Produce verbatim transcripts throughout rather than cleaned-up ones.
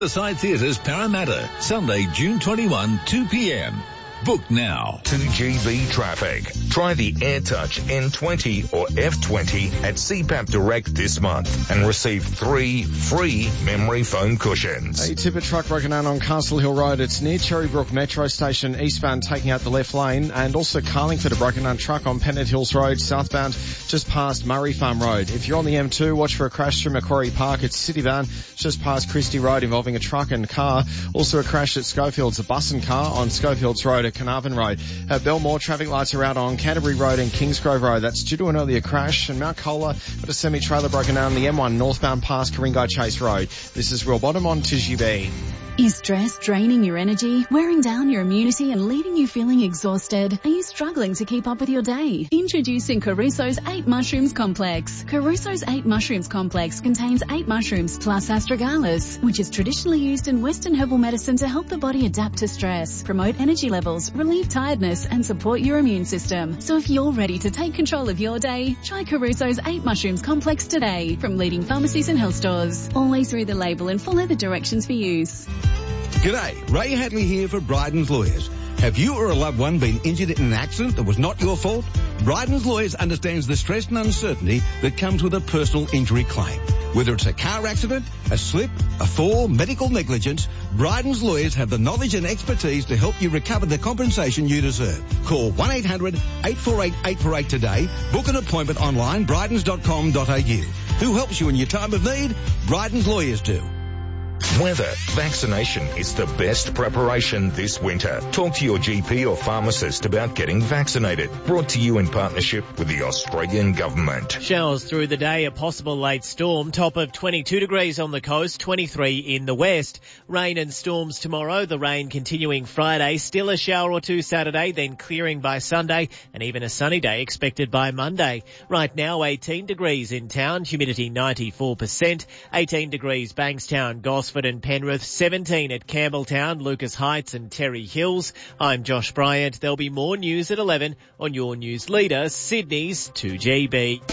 The Side Theatres, Parramatta, Sunday, June twenty-first, two p.m. Book now. two G B traffic. Try the AirTouch N twenty or F twenty at C PAP Direct this month and receive three free memory foam cushions. A tipper truck broken down on Castle Hill Road. It's near Cherrybrook Metro Station, eastbound, taking out the left lane, and also Carlingford, a broken down truck on Pennant Hills Road, southbound, just past Murray Farm Road. If you're on the M two, watch for a crash through Macquarie Park. It's City Van, just past Christie Road, involving a truck and car. Also a crash at Schofield's, a bus and car on Schofield's Road at Carnarvon Road. At Belmore, traffic lights are out on Canterbury Road and Kingsgrove Road. That's due to an earlier crash. And Mount Colah, got a semi-trailer broken down on the M one northbound past Coringo Chase Road. This is Will Bottom on two G B. Is stress draining your energy, wearing down your immunity and leaving you feeling exhausted? Are you struggling to keep up with your day? Introducing Caruso's eight Mushrooms Complex. Caruso's eight Mushrooms Complex contains eight mushrooms plus astragalus, which is traditionally used in Western herbal medicine to help the body adapt to stress, promote energy levels, relieve tiredness and support your immune system. So if you're ready to take control of your day, try Caruso's eight Mushrooms Complex today from leading pharmacies and health stores. Always read the label and follow the directions for use. G'day, Ray Hadley here for Bryden's Lawyers. Have you or a loved one been injured in an accident that was not your fault? Bryden's Lawyers understands the stress and uncertainty that comes with a personal injury claim. Whether it's a car accident, a slip, a fall, medical negligence, Bryden's Lawyers have the knowledge and expertise to help you recover the compensation you deserve. Call one eight hundred eight four eight eight four eight today. Book an appointment online, brydens dot com dot a u. Who helps you in your time of need? Bryden's Lawyers do. Weather. Vaccination is the best preparation this winter. Talk to your G P or pharmacist about getting vaccinated. Brought to you in partnership with the Australian Government. Showers through the day, a possible late storm. Top of twenty-two degrees on the coast, twenty-three in the west. Rain and storms tomorrow. The rain continuing Friday. Still a shower or two Saturday, then clearing by Sunday, and even a sunny day expected by Monday. Right now, eighteen degrees in town. Humidity ninety-four percent. eighteen degrees Bankstown, Gosford and Penrith, seventeen at Campbelltown, Lucas Heights and Terry Hills. I'm Josh Bryant. There'll be more news at eleven on your news leader, Sydney's two G B.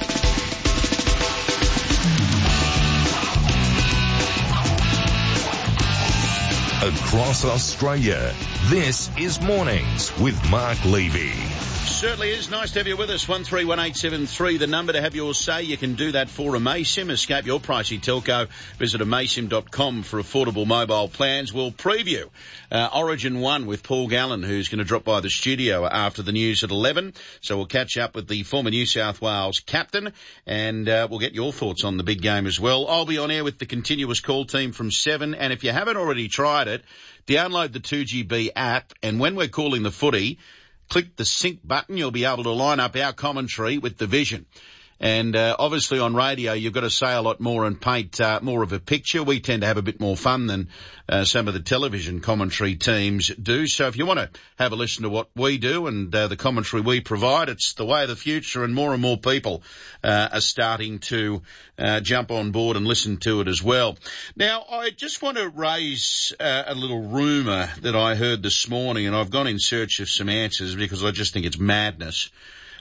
Across Australia, this is Mornings with Mark Levy. Certainly is. Nice to have you with us. one three one eight seven three, the number to have your say. You can do that for Amaysim. Escape your pricey telco. Visit amaysim dot com for affordable mobile plans. We'll preview uh, Origin one with Paul Gallen, who's going to drop by the studio after the news at eleven. So we'll catch up with the former New South Wales captain, and uh, we'll get your thoughts on the big game as well. I'll be on air with the continuous call team from seven, and if you haven't already tried it, download the two G B app, and when we're calling the footy, click the sync button. You'll be able to line up our commentary with the vision. And uh, obviously on radio, you've got to say a lot more and paint uh, more of a picture. We tend to have a bit more fun than uh, some of the television commentary teams do. So if you want to have a listen to what we do and uh, the commentary we provide, it's the way of the future, and more and more people uh, are starting to uh, jump on board and listen to it as well. Now, I just want to raise uh, a little rumour that I heard this morning, and I've gone in search of some answers because I just think it's madness.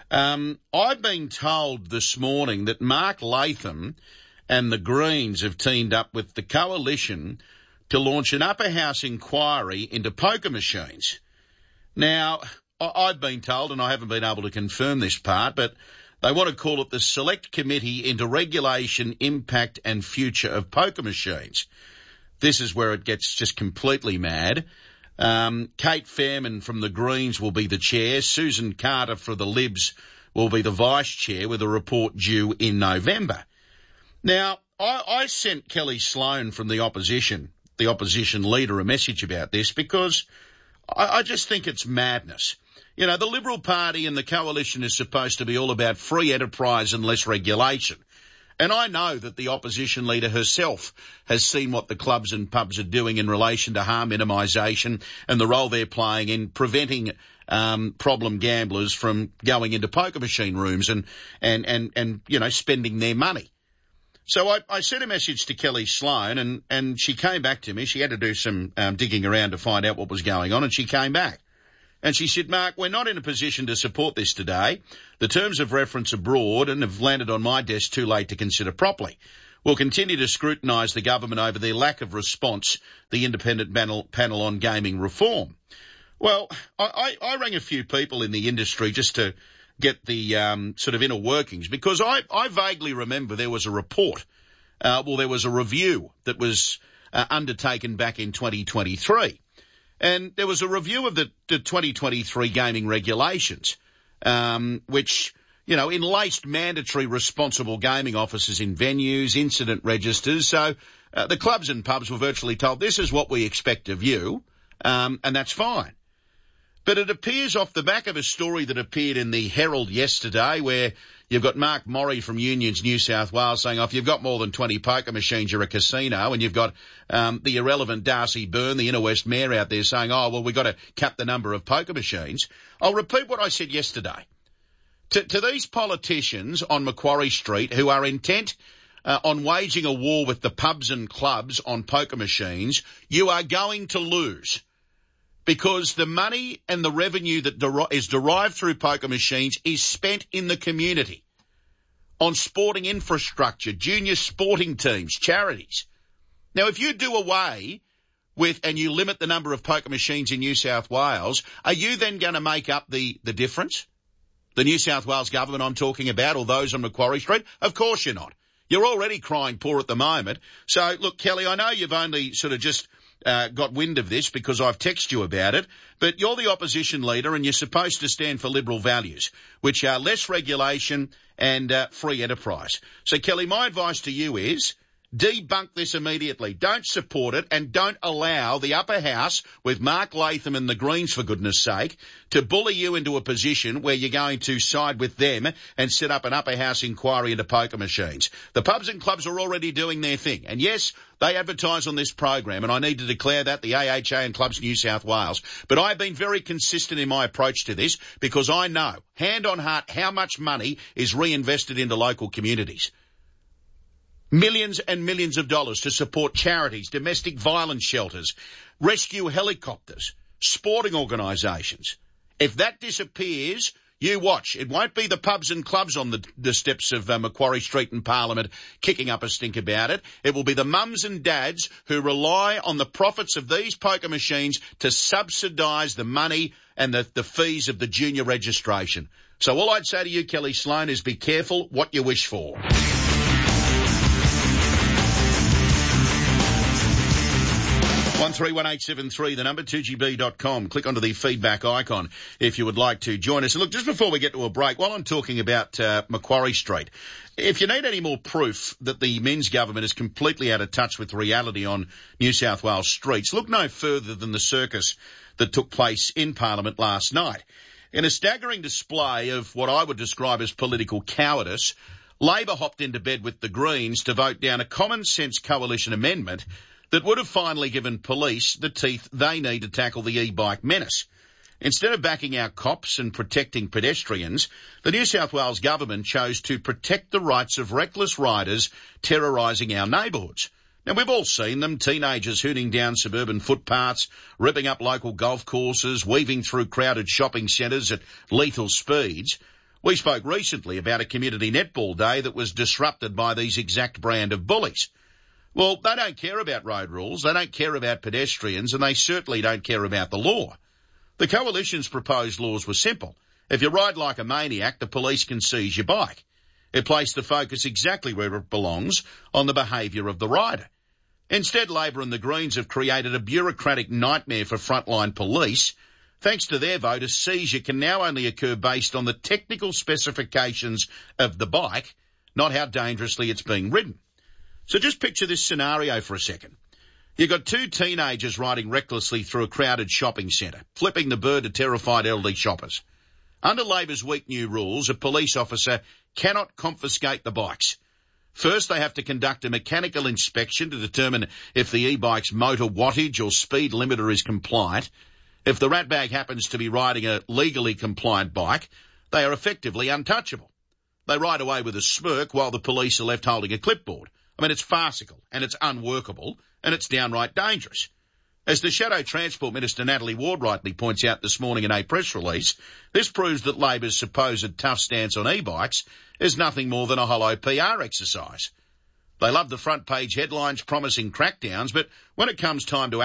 Um, I've been told this morning that Mark Latham and the Greens have teamed up with the Coalition to launch an upper house inquiry into poker machines. Now, I've been told, and I haven't been able to confirm this part, but they want to call it the Select Committee into Regulation, Impact and Future of Poker Machines. This is where it gets just completely mad. Um, Kate Fairman from the Greens will be the chair. Susan Carter for the Libs will be the vice chair, with a report due in November. Now, I, I sent Kelly Sloan from the opposition, the opposition leader, a message about this because I, I just think it's madness. You know, the Liberal Party and the Coalition is supposed to be all about free enterprise and less regulation. And I know that the opposition leader herself has seen what the clubs and pubs are doing in relation to harm minimisation and the role they're playing in preventing um, problem gamblers from going into poker machine rooms and, and, and, and you know, spending their money. So I, I sent a message to Kelly Sloan, and, and she came back to me. She had to do some um, digging around to find out what was going on, and she came back. And she said, Mark, we're not in a position to support this today. The terms of reference are broad and have landed on my desk too late to consider properly. will continue to scrutinise the government over their lack of response to the independent panel, panel on gaming reform. Well, I, I, I rang a few people in the industry just to get the um, sort of inner workings, because I, I vaguely remember there was a report, uh, well, there was a review that was uh, undertaken back in twenty twenty-three. And there was a review of the, the twenty twenty-three gaming regulations, um, which, you know, enlaced mandatory responsible gaming officers in venues, incident registers. So uh, the clubs and pubs were virtually told, this is what we expect of you, um, and that's fine. But it appears off the back of a story that appeared in the Herald yesterday, where you've got Mark Morey from Unions New South Wales saying, oh, if you've got more than twenty poker machines, you're a casino. And you've got um, the irrelevant Darcy Byrne, the Inner West Mayor, out there saying, oh, well, we've got to cap the number of poker machines. I'll repeat what I said yesterday. To, to these politicians on Macquarie Street who are intent uh, on waging a war with the pubs and clubs on poker machines, you are going to lose. Because the money and the revenue that der- is derived through poker machines is spent in the community, on sporting infrastructure, junior sporting teams, charities. Now, if you do away with and you limit the number of poker machines in New South Wales, are you then going to make up the, the difference? The New South Wales government I'm talking about, or those on Macquarie Street? Of course you're not. You're already crying poor at the moment. So, look, Kelly, I know you've only sort of just Uh, got wind of this because I've texted you about it, but you're the opposition leader and you're supposed to stand for liberal values, which are less regulation and uh, free enterprise. So, Kelly, my advice to you is debunk this immediately. Don't support it, and don't allow the upper house with Mark Latham and the Greens, for goodness sake, to bully you into a position where you're going to side with them and set up an upper house inquiry into poker machines. The pubs and clubs are already doing their thing. And yes, they advertise on this program, and I need to declare that, the A H A and Clubs New South Wales. But I've been very consistent in my approach to this, because I know, hand on heart, how much money is reinvested into local communities. Millions and millions of dollars to support charities, domestic violence shelters, rescue helicopters, sporting organisations. If that disappears, you watch. It won't be the pubs and clubs on the, the steps of uh, Macquarie Street in Parliament kicking up a stink about it. It will be the mums and dads who rely on the profits of these poker machines to subsidise the money and the, the fees of the junior registration. So all I'd say to you, Kelly Sloan, is be careful what you wish for. one three one eight seven three, the number, two G B dot com. Click onto the feedback icon if you would like to join us. And look, just before we get to a break, while I'm talking about uh, Macquarie Street, if you need any more proof that the Men's government is completely out of touch with reality on New South Wales streets, look no further than the circus that took place in Parliament last night. In a staggering display of what I would describe as political cowardice, Labor hopped into bed with the Greens to vote down a common-sense coalition amendment that would have finally given police the teeth they need to tackle the e-bike menace. Instead of backing out cops and protecting pedestrians, the New South Wales government chose to protect the rights of reckless riders terrorising our neighbourhoods. Now, we've all seen them, teenagers hooning down suburban footpaths, ripping up local golf courses, weaving through crowded shopping centres at lethal speeds. We spoke recently about a community netball day that was disrupted by these exact brand of bullies. Well, they don't care about road rules, they don't care about pedestrians, and they certainly don't care about the law. The Coalition's proposed laws were simple. If you ride like a maniac, the police can seize your bike. It placed the focus exactly where it belongs, on the behaviour of the rider. Instead, Labor and the Greens have created a bureaucratic nightmare for frontline police. Thanks to their vote, a seizure can now only occur based on the technical specifications of the bike, not how dangerously it's being ridden. So just picture this scenario for a second. You've got two teenagers riding recklessly through a crowded shopping centre, flipping the bird to terrified elderly shoppers. Under Labor's weak new rules, a police officer cannot confiscate the bikes. First, they have to conduct a mechanical inspection to determine if the e-bike's motor wattage or speed limiter is compliant. If the ratbag happens to be riding a legally compliant bike, they are effectively untouchable. They ride away with a smirk while the police are left holding a clipboard. I mean, it's farcical, and it's unworkable, and it's downright dangerous. As the Shadow Transport Minister Natalie Ward rightly points out this morning in a press release, this proves that Labor's supposed tough stance on e-bikes is nothing more than a hollow P R exercise. They love the front page headlines promising crackdowns, but when it comes time to